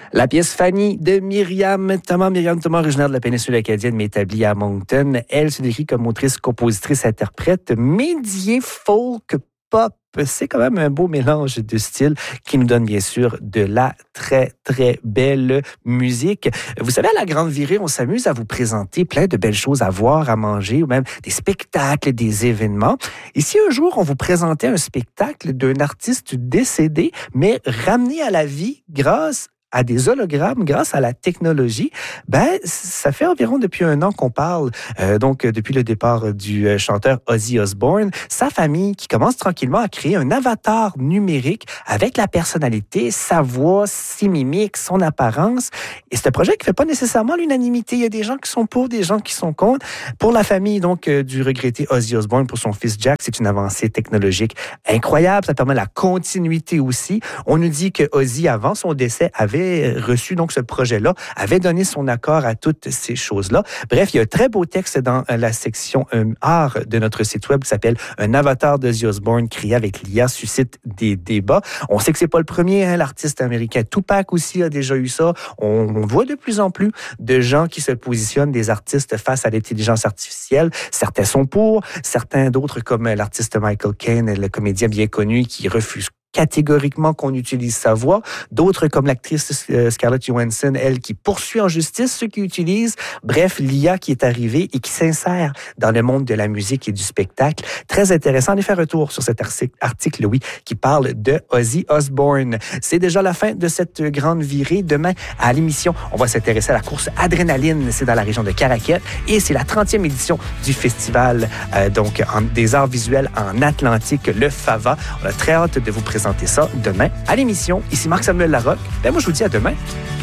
La pièce Fanny de Myriam Thomas. Myriam Thomas, originaire de la péninsule acadienne, mais établie à Moncton. Elle se décrit comme autrice, compositrice, interprète, médié, folk, pop. C'est quand même un beau mélange de styles qui nous donne bien sûr de la très, très belle musique. Vous savez, à la Grande Virée, on s'amuse à vous présenter plein de belles choses à voir, à manger, ou même des spectacles, des événements. Ici, un jour, on vous présentait un spectacle d'un artiste décédé, mais ramené à la vie grâce à des hologrammes, grâce à la technologie. Ça fait environ depuis 1 an qu'on parle, depuis le départ du chanteur Ozzy Osbourne, sa famille qui commence tranquillement à créer un avatar numérique avec la personnalité, sa voix, ses mimiques, son apparence. Et c'est un projet qui ne fait pas nécessairement l'unanimité. Il y a des gens qui sont pour, des gens qui sont contre. Pour la famille du regretté Ozzy Osbourne, pour son fils Jack, c'est une avancée technologique incroyable. Ça permet la continuité aussi. On nous dit que Ozzy, avant son décès, avait reçu donc ce projet-là, avait donné son accord à toutes ces choses-là. Bref, il y a un très beau texte dans la section art de notre site web qui s'appelle « Un avatar d'Ozzy Osbourne créé avec l'IA suscite des débats ». On sait que c'est pas le premier, l'artiste américain Tupac aussi a déjà eu ça. On voit de plus en plus de gens qui se positionnent, des artistes face à l'intelligence artificielle. Certains sont pour, certains d'autres comme l'artiste Michael Caine, le comédien bien connu qui refuse catégoriquement qu'on utilise sa voix. D'autres, comme l'actrice Scarlett Johansson, elle, qui poursuit en justice ceux qui utilisent. Bref, l'IA qui est arrivée et qui s'insère dans le monde de la musique et du spectacle. Très intéressant. Allez faire un tour sur cet article, oui, qui parle de Ozzy Osbourne. C'est déjà la fin de cette grande virée. Demain, à l'émission, on va s'intéresser à la course Adrénaline. C'est dans la région de Caraquet et c'est la 30e édition du festival des arts visuels en Atlantique, le FAVA. On a très hâte de vous présenter ça demain à l'émission. Ici Marc-Samuel Larocque. Moi, je vous dis à demain.